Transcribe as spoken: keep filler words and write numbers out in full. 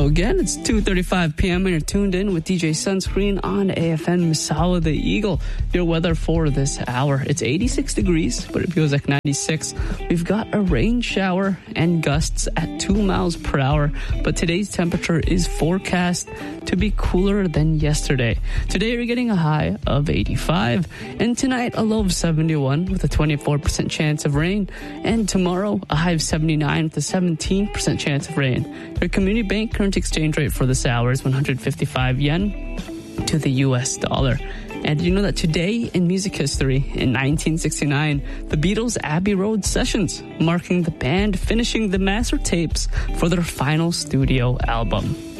Hello again. It's two thirty-five p.m. and you're tuned in with D J Sunscreen on A F M Misawa the Eagle. Your weather for this hour. It's eighty-six degrees, but it feels like ninety-six. We've got a rain shower and gusts at two miles per hour, but today's temperature is forecast to be cooler than yesterday. Today we're getting a high of eighty-five, and tonight a low of seventy-one with a twenty-four percent chance of rain, and tomorrow a high of seventy-nine with a seventeen percent chance of rain. Your Community Bank current exchange rate for this hour is one hundred fifty-five yen to the U S dollar. And you know that today in music history, in nineteen sixty-nine, the Beatles' Abbey Road sessions, marking the band finishing the master tapes for their final studio album.